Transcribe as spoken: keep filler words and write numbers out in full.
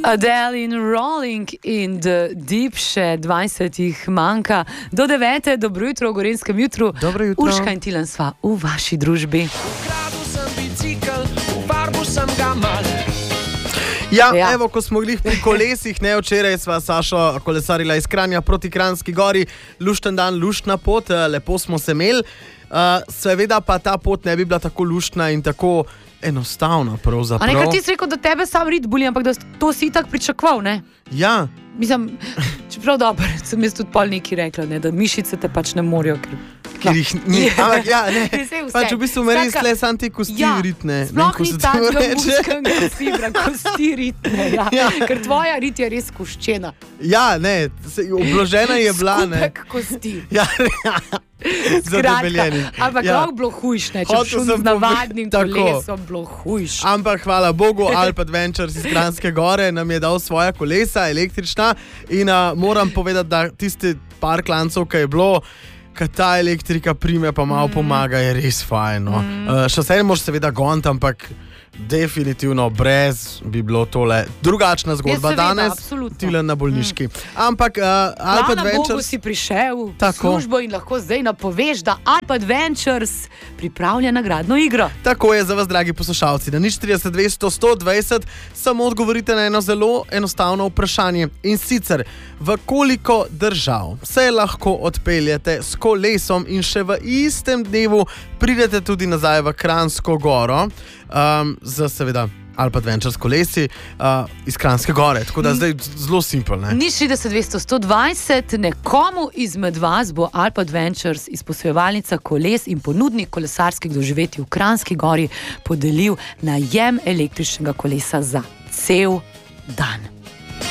Adele in Rolling in the Deep, še dvajset jih manjka. Do devete, dobro jutro v Gorenjskem jutru. Dobro jutro. Urška in Tilen sva v vaši družbi. Ukradel sem bicikl, v farbu sem ga mal. Ja, Ja. evo, ko smo glih pri kolesih, ne, včeraj sva Sašo kolesarila iz Kranja proti Kranjski gori, lušten dan, luštna pot, eh, lepo smo se imeli. Uh, seveda pa ta pot ne bi bila tako luštna in tako enostavna A pravzaprav. nekaj ti si rekel, da tebe sam rit boli, ampak da to si itak pričakoval, ne? Ja, Mislim, čeprav dobro, sem jaz tudi pol neki rekla, ne, da mišice te pač ne morajo, ker... ker jih ni. Ampak ja, ne, Saj vse. pač v bistvu meni Skratka, tle sam te kosti ja, ritne. Sploh ni takega reče. muškega sibra, kosti ritne, ja. Ja. Ker tvoja rit je res koščena. Ja, ne, se- obložena je bila, ne. Skupek kosti. Ja, zadebeljeni. Ampak Ja. lahko bilo hujš, ne, če Hotel bi šel sem z navadnim povedati- tako. kolesom, bilo hujš. Ampak hvala Bogu, Alp Adventures iz Kranjske gore nam je dal svoja kolesa, električna, in uh, moram povedati, da tiste par klancov, ki je bilo, kad ta elektrika prime pa malo pomaga, je res fajno. Mm. Uh, še vse moraš seveda goniti, ampak definitivno brez bi bilo tole drugačna zgodba. Ja, seveda, danes absolutno. Tilen na bolniški. Ampak uh, Alp Hvala Bogu Adventures... si prišel v Tako. službo in lahko zdaj napoveš, da Alp Adventures pripravlja nagradno igro. Tako je za vas, dragi poslušalci. Na nič trideset, dvesto, sto dvajset samo odgovorite na eno zelo enostavno vprašanje. In sicer, v koliko držav se lahko odpeljete s kolesom in še v istem dnevu pridete tudi nazaj v Kranjsko goro, um, z seveda Alp Adventures kolesi uh, iz Kranjske gore. Tako da zdaj zelo simpel, ne? Nič trideset, dvesto, sto dvajset, nekomu izmed vas bo Alp Adventures izposojevalnica koles in ponudnik kolesarskih doživetij v Kranjski gori podelil najem električnega kolesa za cel dan.